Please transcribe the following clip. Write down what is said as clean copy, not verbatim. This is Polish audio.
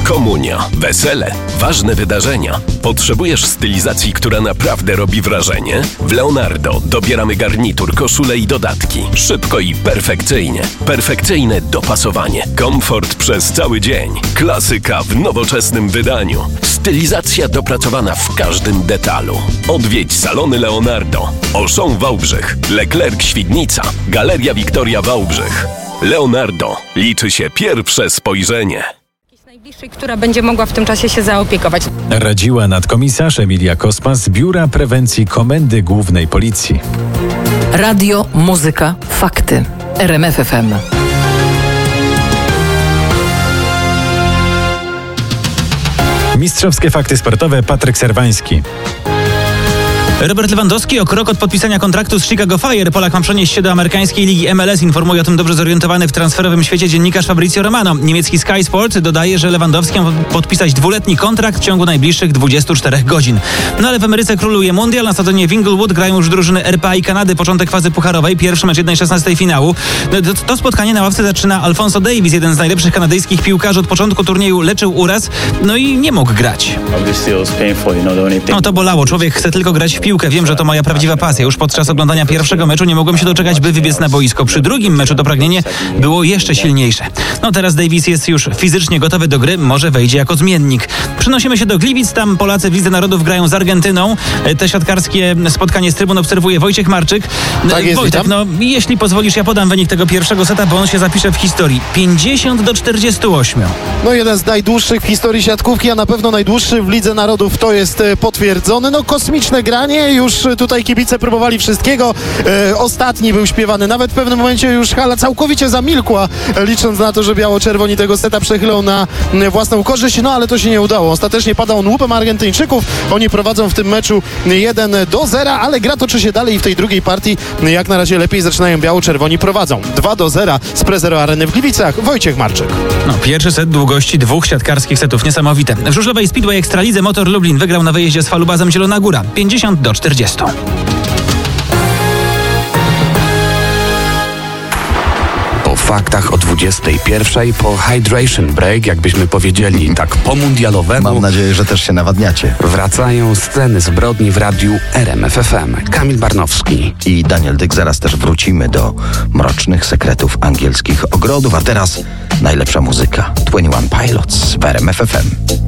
komunia, wesele, ważne wydarzenia. Potrzebujesz stylizacji, która naprawdę robi wrażenie? W Leonardo dobieramy garnitur, koszulę i dodatki. Szybko i perfekcyjnie. Perfekcyjne dopasowanie. Komfort przez cały dzień. Klasyka w nowoczesnym wydaniu. Stylizacja dopracowana w każdym detalu. Odwiedź salony Leonardo. Auchan Wałbrzych, Leclerc Świdnica, Galeria Wiktoria Wałbrzych. Leonardo. Liczy się pierwsze spojrzenie. Najbliższej, która będzie mogła w tym czasie się zaopiekować. Radziła nadkomisarz Emilia Kosma z Biura Prewencji Komendy Głównej Policji. Radio, muzyka, fakty. RMF FM. Mistrzowskie fakty sportowe, Patryk Serwański. Robert Lewandowski o krok od podpisania kontraktu z Chicago Fire. Polak ma przenieść się do amerykańskiej ligi MLS. Informuje o tym dobrze zorientowany w transferowym świecie dziennikarz Fabrizio Romano. Niemiecki Sky Sport dodaje, że Lewandowski ma podpisać 2-letni kontrakt w ciągu najbliższych 24 godzin. No ale w Ameryce króluje mundial. Na stadionie w Inglewood grają już drużyny RPA i Kanady. Początek fazy pucharowej. Pierwszy mecz 1/16 finału. To spotkanie na ławce zaczyna Alphonso Davies, jeden z najlepszych kanadyjskich piłkarzy. Od początku turnieju leczył uraz, no i nie mógł grać. No to bolało. Człowiek chce tylko grać w piłkę. Wiem, że to moja prawdziwa pasja. Już podczas oglądania pierwszego meczu nie mogłem się doczekać, by wybiec na boisko. Przy drugim meczu to pragnienie było jeszcze silniejsze. No teraz Davies jest już fizycznie gotowy do gry, może wejdzie jako zmiennik. Przenosimy się do Gliwic, tam Polacy w Lidze Narodów grają z Argentyną. Te siatkarskie spotkanie z trybun obserwuje Wojciech Marczyk. Tak jest, Wojtek, jeśli pozwolisz, ja podam wynik tego pierwszego seta, bo on się zapisze w historii. 50-48. No jeden z najdłuższych w historii siatkówki, a na pewno najdłuższy w Lidze Narodów, to jest potwierdzone. No kosmiczne granie, już tutaj kibice próbowali wszystkiego. Ostatni był śpiewany, nawet w pewnym momencie już hala całkowicie zamilkła, licząc na to, że biało-czerwoni tego seta przechylą na własną korzyść, no ale to się nie udało. Ostatecznie pada on łupem Argentyńczyków. Oni prowadzą w tym meczu 1-0, ale gra toczy się dalej i w tej drugiej partii jak na razie lepiej zaczynają biało-czerwoni, prowadzą 2-0 z Prezero Areny w Gliwicach. Wojciech Marczyk. No, pierwszy set długości 2 siatkarskich setów, niesamowite. W żużlowej Speedway Ekstralidze Motor Lublin wygrał na wyjeździe z Falubazem Zielona Góra 50-40. Po faktach o 21:00, po hydration break, jakbyśmy powiedzieli tak po mundialowemu. Mam nadzieję, że też się nawadniacie. Wracają sceny zbrodni w radiu RMF FM. Kamil Barnowski I Daniel Dyk. Zaraz też wrócimy do mrocznych sekretów angielskich ogrodów, a teraz najlepsza muzyka. 21 Pilots w RMF FM.